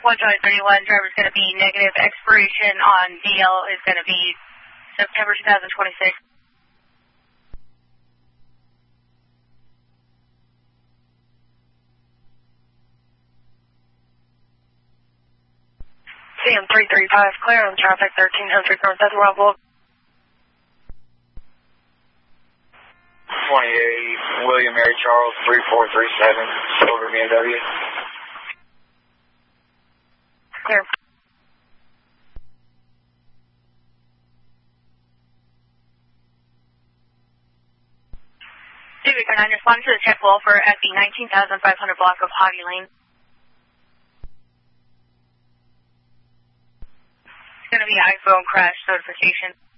1 Charlie 31, driver's going to be negative. Expiration on DL is going to be September 2026. CM 335, clear on traffic 1300 North Ethelwell Boulevard. 28, William Mary Charles, 3437, Silver BMW. Clear. Civic 09, respond to the check wall for at the 19,500 block of Hoggy Lane. It's going to be iPhone crash notification.